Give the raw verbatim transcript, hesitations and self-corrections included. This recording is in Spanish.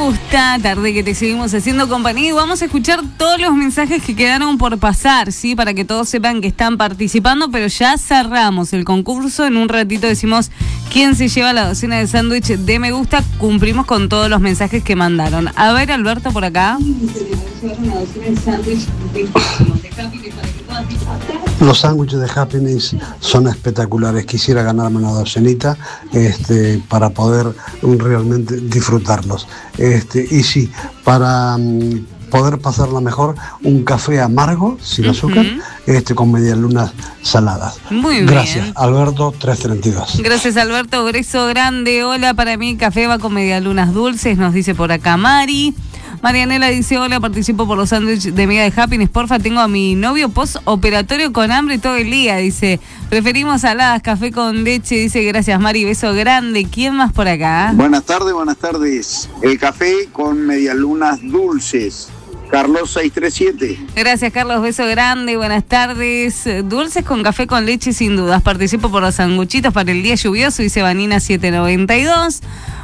Gusta, tarde que te seguimos haciendo compañía y vamos a escuchar todos los mensajes que quedaron por pasar, ¿sí? Para que todos sepan que están participando, pero ya cerramos el concurso. En un ratito decimos quién se lleva la docena de sándwich de Me Gusta. Cumplimos con todos los mensajes que mandaron. A ver, Alberto, por acá. Los sándwiches de Happiness son espectaculares. Quisiera ganarme una docenita este, para poder um, realmente disfrutarlos. Este, y sí, para um, poder pasarla mejor, un café amargo, sin uh-huh. azúcar, este, con medialunas saladas. Muy bien. Gracias, Alberto, trescientos treinta y dos. Gracias, Alberto. Beso grande. Hola, para mí café va con medialunas dulces, nos dice por acá Mari. Marianela dice, hola, participo por los sándwiches de Mega de Happiness, porfa, tengo a mi novio post-operatorio con hambre todo el día, dice, preferimos saladas, café con leche, dice, gracias Mari, beso grande. ¿Quién más por acá? Buenas tardes, buenas tardes. El café con medialunas dulces. Carlos seiscientos treinta y siete. Gracias, Carlos, beso grande, buenas tardes. Dulces con café con leche sin dudas, participo por los sanguchitos para el día lluvioso, dice Vanina setecientos noventa y dos.